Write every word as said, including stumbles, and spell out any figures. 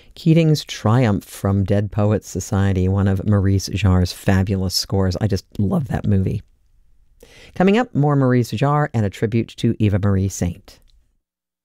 Keating's Triumph from Dead Poets Society, one of Maurice Jarre's fabulous scores. I just love that movie. Coming up, more Maurice Jarre and a tribute to Eva Marie Saint.